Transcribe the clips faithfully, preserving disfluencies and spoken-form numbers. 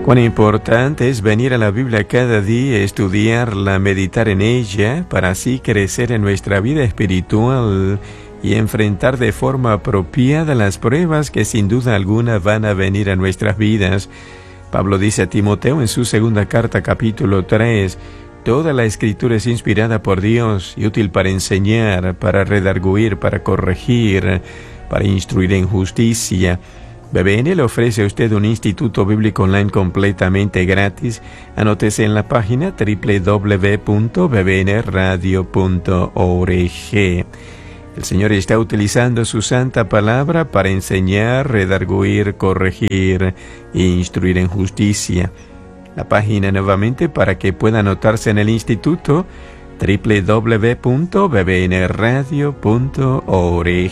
Cuán importante es venir a la Biblia cada día, estudiarla, meditar en ella, para así crecer en nuestra vida espiritual y enfrentar de forma apropiada las pruebas que sin duda alguna van a venir a nuestras vidas. Pablo dice a Timoteo en su segunda carta, capítulo tres, toda la Escritura es inspirada por Dios y útil para enseñar, para redarguir, para corregir, para instruir en justicia. B B N le ofrece a usted un instituto bíblico online completamente gratis. Anótese en la página doble u doble u doble u punto b b n radio punto org. El Señor está utilizando su santa palabra para enseñar, redarguir, corregir e instruir en justicia. La página nuevamente para que pueda anotarse en el instituto, doble u doble u doble u punto b b n radio punto org.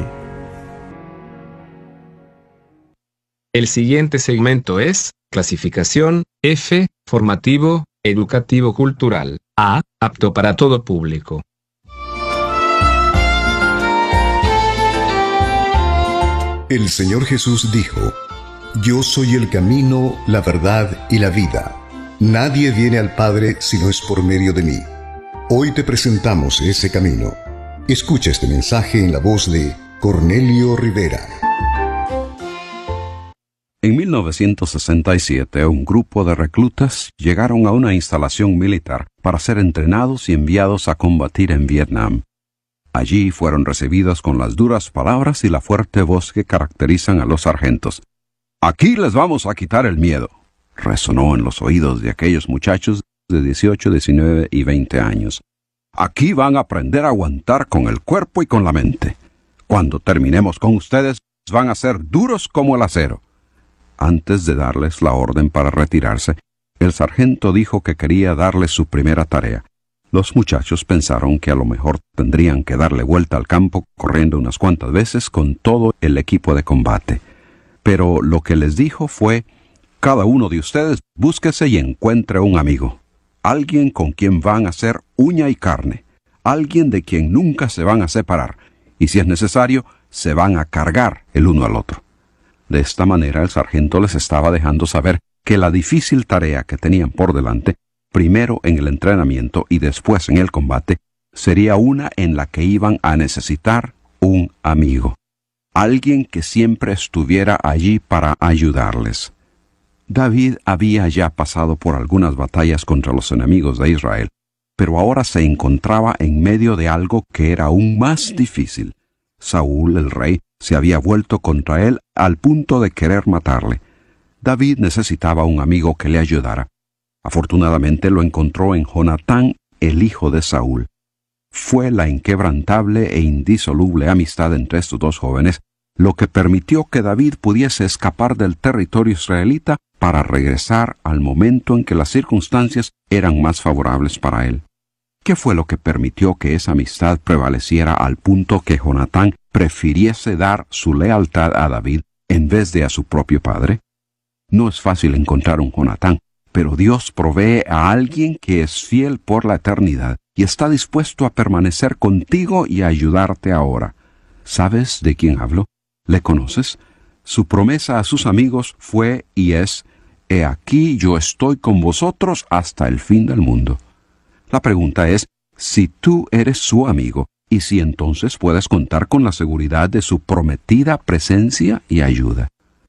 El siguiente segmento es clasificación F, formativo, educativo cultural. A, apto para todo público. El Señor Jesús dijo: Yo soy el camino, la verdad y la vida. Nadie viene al Padre si no es por medio de mí. Hoy te presentamos ese camino. Escucha este mensaje en la voz de Cornelio Rivera. En mil novecientos sesenta y siete, un grupo de reclutas llegaron a una instalación militar para ser entrenados y enviados a combatir en Vietnam. Allí fueron recibidos con las duras palabras y la fuerte voz que caracterizan a los sargentos. «Aquí les vamos a quitar el miedo», resonó en los oídos de aquellos muchachos de dieciocho, diecinueve y veinte años. «Aquí van a aprender a aguantar con el cuerpo y con la mente. Cuando terminemos con ustedes, van a ser duros como el acero». Antes de darles la orden para retirarse, el sargento dijo que quería darles su primera tarea. Los muchachos pensaron que a lo mejor tendrían que darle vuelta al campo corriendo unas cuantas veces con todo el equipo de combate. Pero lo que les dijo fue: cada uno de ustedes búsquese y encuentre un amigo, alguien con quien van a ser uña y carne, alguien de quien nunca se van a separar, y si es necesario, se van a cargar el uno al otro. De esta manera el sargento les estaba dejando saber que la difícil tarea que tenían por delante, primero en el entrenamiento y después en el combate, sería una en la que iban a necesitar un amigo, alguien que siempre estuviera allí para ayudarles. David había ya pasado por algunas batallas contra los enemigos de Israel, pero ahora se encontraba en medio de algo que era aún más difícil. Saúl, el rey, se había vuelto contra él al punto de querer matarle. David necesitaba un amigo que le ayudara. Afortunadamente lo encontró en Jonatán, el hijo de Saúl. Fue la inquebrantable e indisoluble amistad entre estos dos jóvenes lo que permitió que David pudiese escapar del territorio israelita para regresar al momento en que las circunstancias eran más favorables para él. ¿Qué fue lo que permitió que esa amistad prevaleciera al punto que Jonatán prefiriese dar su lealtad a David en vez de a su propio padre? No es fácil encontrar un Jonatán, pero Dios provee a alguien que es fiel por la eternidad y está dispuesto a permanecer contigo y a ayudarte ahora. ¿Sabes de quién hablo? ¿Le conoces? Su promesa a sus amigos fue y es: «He aquí yo estoy con vosotros hasta el fin del mundo». La pregunta es si tú eres su amigo y si entonces puedes contar con la seguridad de su prometida presencia y ayuda.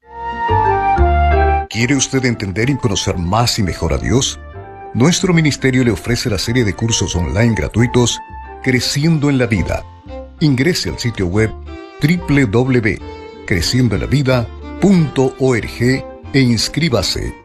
¿Quiere usted entender y conocer más y mejor a Dios? Nuestro ministerio le ofrece la serie de cursos online gratuitos Creciendo en la Vida. Ingrese al sitio web doble u doble u doble u punto creciendo en la vida punto org e inscríbase.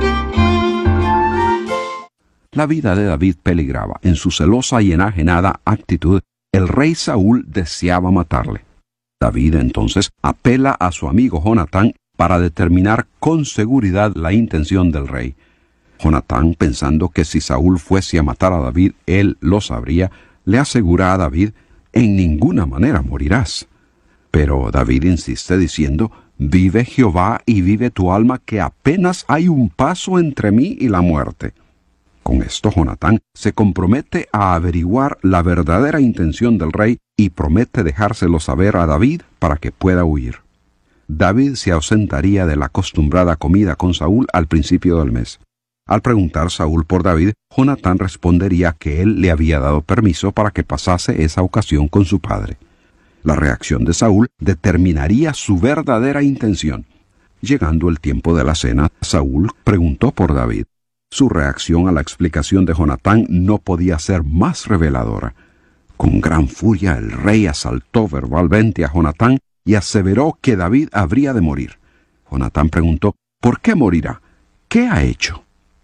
La vida de David peligraba. En su celosa y enajenada actitud, el rey Saúl deseaba matarle. David entonces apela a su amigo Jonatán para determinar con seguridad la intención del rey. Jonatán, pensando que si Saúl fuese a matar a David, él lo sabría, le asegura a David: «En ninguna manera morirás». Pero David insiste diciendo: «Vive Jehová y vive tu alma, que apenas hay un paso entre mí y la muerte». Con esto Jonatán se compromete a averiguar la verdadera intención del rey y promete dejárselo saber a David para que pueda huir. David se ausentaría de la acostumbrada comida con Saúl al principio del mes. Al preguntar Saúl por David, Jonatán respondería que él le había dado permiso para que pasase esa ocasión con su padre. La reacción de Saúl determinaría su verdadera intención. Llegando el tiempo de la cena, Saúl preguntó por David. Su reacción a la explicación de Jonatán no podía ser más reveladora. Con gran furia el rey asaltó verbalmente a Jonatán y aseveró que David habría de morir. Jonatán preguntó, ¿por qué morirá? ¿Qué ha hecho?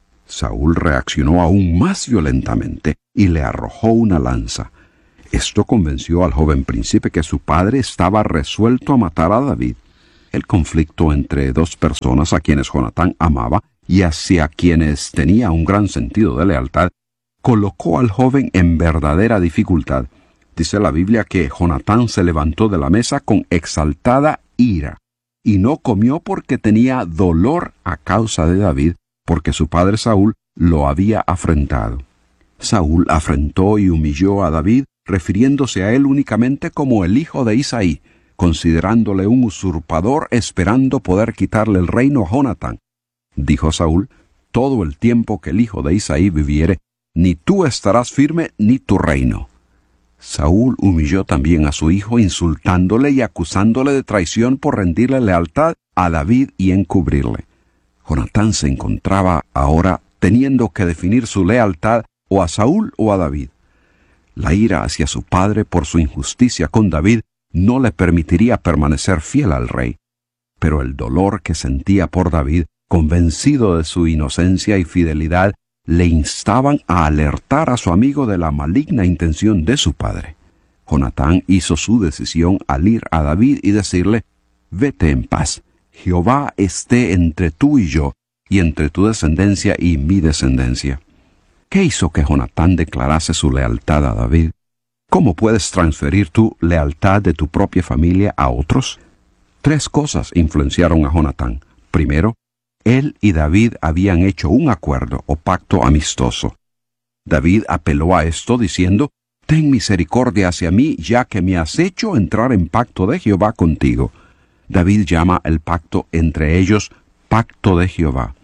Saúl reaccionó aún más violentamente y le arrojó una lanza. Esto convenció al joven príncipe que su padre estaba resuelto a matar a David. El conflicto entre dos personas a quienes Jonatán amaba y hacia quienes tenía un gran sentido de lealtad, colocó al joven en verdadera dificultad. Dice la Biblia que Jonatán se levantó de la mesa con exaltada ira, y no comió porque tenía dolor a causa de David, porque su padre Saúl lo había afrentado. Saúl afrentó y humilló a David, refiriéndose a él únicamente como el hijo de Isaí, considerándole un usurpador esperando poder quitarle el reino a Jonatán. Dijo Saúl, todo el tiempo que el hijo de Isaí viviere, ni tú estarás firme ni tu reino. Saúl humilló también a su hijo, insultándole y acusándole de traición por rendirle lealtad a David y encubrirle. Jonatán se encontraba ahora teniendo que definir su lealtad o a Saúl o a David. La ira hacia su padre por su injusticia con David no le permitiría permanecer fiel al rey. Pero el dolor que sentía por David, convencido de su inocencia y fidelidad, le instaban a alertar a su amigo de la maligna intención de su padre. Jonatán hizo su decisión al ir a David y decirle, «Vete en paz, Jehová esté entre tú y yo, y entre tu descendencia y mi descendencia». ¿Qué hizo que Jonatán declarase su lealtad a David? ¿Cómo puedes transferir tu lealtad de tu propia familia a otros? Tres cosas influenciaron a Jonatán. Primero, él y David habían hecho un acuerdo o pacto amistoso. David apeló a esto diciendo, «Ten misericordia hacia mí, ya que me has hecho entrar en pacto de Jehová contigo». David llama el pacto entre ellos pacto de Jehová.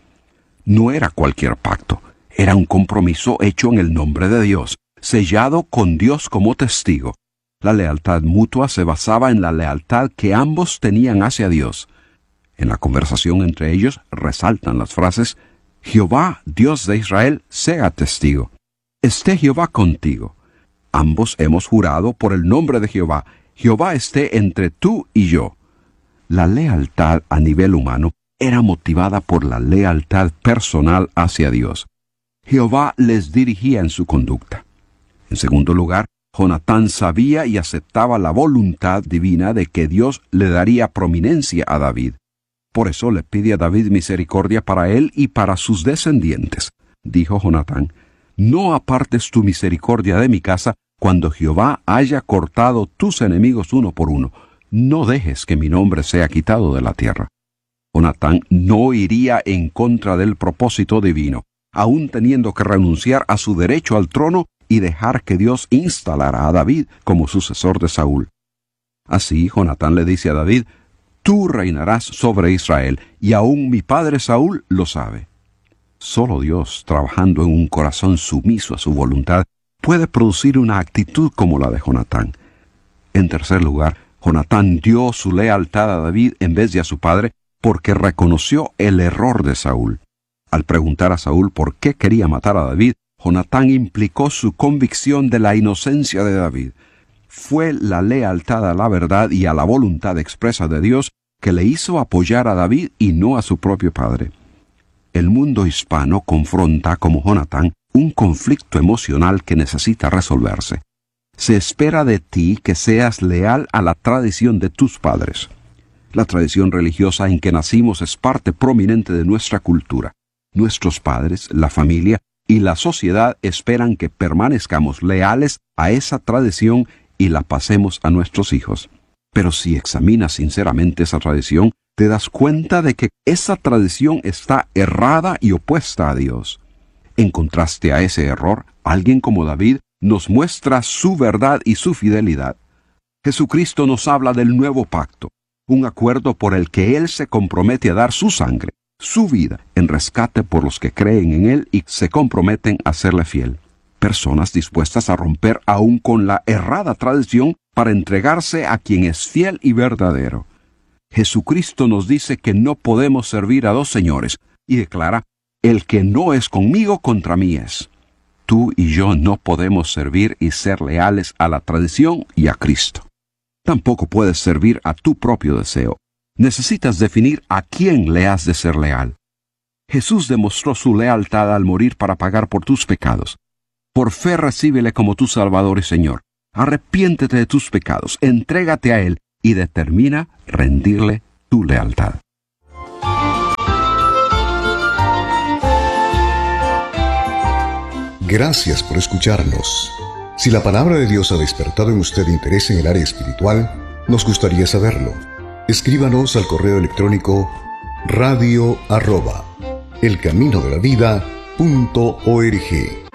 No era cualquier pacto, era un compromiso hecho en el nombre de Dios, sellado con Dios como testigo. La lealtad mutua se basaba en la lealtad que ambos tenían hacia Dios. En la conversación entre ellos resaltan las frases, «Jehová, Dios de Israel, sea testigo. Esté Jehová contigo. Ambos hemos jurado por el nombre de Jehová. Jehová esté entre tú y yo». La lealtad a nivel humano era motivada por la lealtad personal hacia Dios. Jehová les dirigía en su conducta. En segundo lugar, Jonatán sabía y aceptaba la voluntad divina de que Dios le daría prominencia a David. Por eso le pide a David misericordia para él y para sus descendientes. Dijo Jonatán, «No apartes tu misericordia de mi casa cuando Jehová haya cortado tus enemigos uno por uno. No dejes que mi nombre sea quitado de la tierra». Jonatán no iría en contra del propósito divino, aún teniendo que renunciar a su derecho al trono y dejar que Dios instalara a David como sucesor de Saúl. Así, Jonatán le dice a David, «Tú reinarás sobre Israel, y aún mi padre Saúl lo sabe». Solo Dios, trabajando en un corazón sumiso a su voluntad, puede producir una actitud como la de Jonatán. En tercer lugar, Jonatán dio su lealtad a David en vez de a su padre porque reconoció el error de Saúl. Al preguntar a Saúl por qué quería matar a David, Jonatán implicó su convicción de la inocencia de David. Fue la lealtad a la verdad y a la voluntad expresa de Dios que le hizo apoyar a David y no a su propio padre. El mundo hispano confronta, como Jonatán, un conflicto emocional que necesita resolverse. Se espera de ti que seas leal a la tradición de tus padres. La tradición religiosa en que nacimos es parte prominente de nuestra cultura. Nuestros padres, la familia y la sociedad esperan que permanezcamos leales a esa tradición y la pasemos a nuestros hijos. Pero si examinas sinceramente esa tradición, te das cuenta de que esa tradición está errada y opuesta a Dios. En contraste a ese error, alguien como David nos muestra su verdad y su fidelidad. Jesucristo nos habla del nuevo pacto, un acuerdo por el que Él se compromete a dar su sangre, su vida, en rescate por los que creen en Él y se comprometen a serle fiel. Personas dispuestas a romper aún con la errada tradición para entregarse a quien es fiel y verdadero. Jesucristo nos dice que no podemos servir a dos señores y declara: el que no es conmigo, contra mí es. Tú y yo no podemos servir y ser leales a la tradición y a Cristo. Tampoco puedes servir a tu propio deseo. Necesitas definir a quién le has de ser leal. Jesús demostró su lealtad al morir para pagar por tus pecados. Por fe recíbele como tu Salvador y Señor. Arrepiéntete de tus pecados, entrégate a Él y determina rendirle tu lealtad. Gracias por escucharnos. Si la palabra de Dios ha despertado en usted interés en el área espiritual, nos gustaría saberlo. Escríbanos al correo electrónico radio arroba elcaminodelavida punto org.